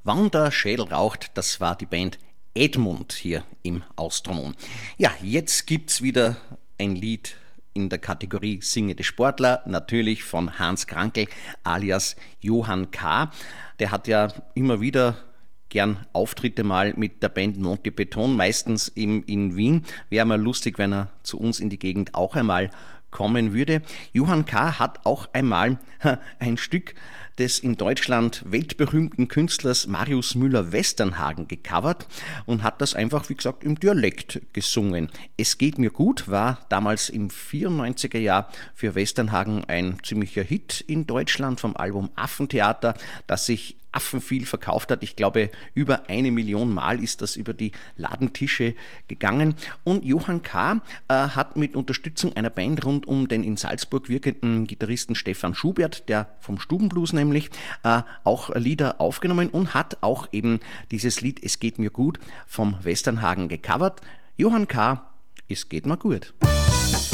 Wann der Schädel raucht, das war die Band Edmund hier im Austronom. Ja, jetzt gibt's wieder ein Lied in der Kategorie Singende Sportler, natürlich von Hans Krankl alias Johann K. Der hat ja immer wieder gern Auftritte mal mit der Band Monty Beton, meistens in Wien. Wäre mal lustig, wenn er zu uns in die Gegend auch einmal kommen würde. Johann K. hat auch einmal ein Stück des in Deutschland weltberühmten Künstlers Marius Müller-Westernhagen gecovert und hat das einfach, wie gesagt, im Dialekt gesungen. Es geht mir gut war damals im 94er Jahr für Westernhagen ein ziemlicher Hit in Deutschland vom Album Affentheater, das sich affenviel verkauft hat. Ich glaube, über 1 Million Mal ist das über die Ladentische gegangen. Und Johann K. hat mit Unterstützung einer Band rund um den in Salzburg wirkenden Gitarristen Stefan Schubert, der vom Stubenblues nämlich, auch Lieder aufgenommen und hat auch eben dieses Lied Es geht mir gut vom Westernhagen gecovert. Johann K. Es geht mir gut.